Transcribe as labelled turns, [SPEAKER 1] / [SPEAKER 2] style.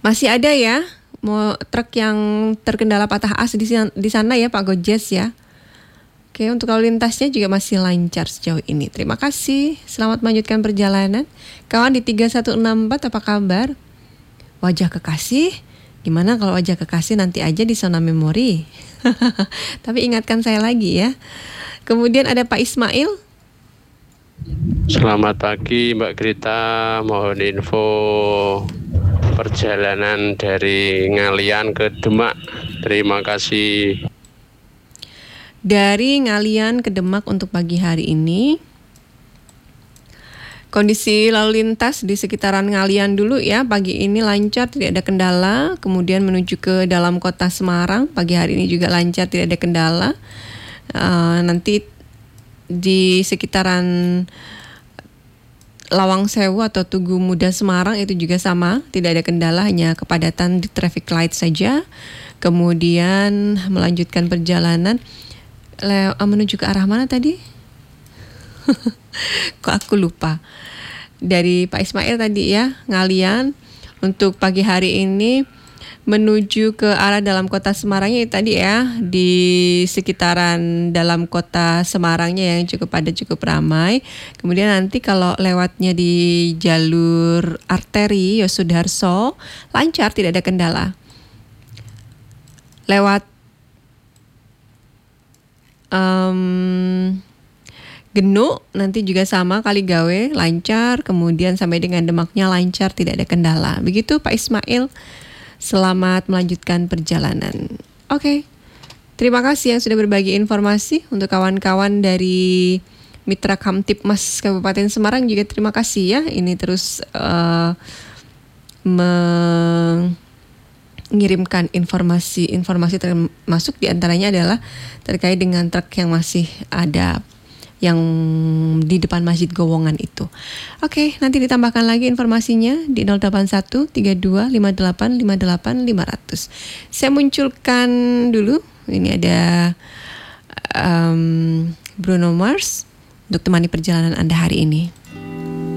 [SPEAKER 1] Masih ada ya, mau truk yang terkendala patah as di sana ya Pak Gojes ya. Oke, untuk lalu lintasnya juga masih lancar sejauh ini. Terima kasih. Selamat melanjutkan perjalanan. Kawan di 3164 apa kabar? Wajah kekasih? Gimana kalau wajah kekasih nanti aja di zona memori? Tapi ingatkan saya lagi ya. Kemudian ada Pak Ismail.
[SPEAKER 2] Selamat pagi Mbak Grita, mohon info perjalanan dari Ngalian ke Demak. Terima kasih.
[SPEAKER 1] Dari Ngalian ke Demak untuk pagi hari ini, kondisi lalu lintas di sekitaran Ngalian dulu ya, pagi ini lancar, tidak ada kendala. Kemudian menuju ke dalam kota Semarang, pagi hari ini juga lancar, tidak ada kendala. Nanti di sekitaran Lawang Sewu atau Tugu Muda Semarang itu juga sama, tidak ada kendala, hanya kepadatan di traffic light saja. Kemudian melanjutkan perjalanan menuju ke arah mana tadi? Kok aku lupa. Dari Pak Ismail tadi ya, Ngalian untuk pagi hari ini menuju ke arah dalam kota Semarangnya tadi ya, di sekitaran dalam kota Semarangnya yang cukup padat, cukup ramai. Kemudian nanti kalau lewatnya di jalur arteri Yosudarso lancar, tidak ada kendala. Lewat Genuk nanti juga sama, Kaligawe lancar, kemudian sampai dengan Demaknya lancar, tidak ada kendala. Begitu Pak Ismail, selamat melanjutkan perjalanan. Oke, terima kasih yang sudah berbagi informasi. Untuk kawan-kawan dari Mitra Kamtipmas Kabupaten Semarang juga terima kasih ya. Ini terus mengirimkan informasi termasuk diantaranya adalah terkait dengan truk yang masih ada yang di depan Masjid Gowongan itu. Oke, nanti ditambahkan lagi informasinya di 081 32 58 58 500. Saya munculkan dulu, ini ada Bruno Mars untuk temani perjalanan Anda hari ini.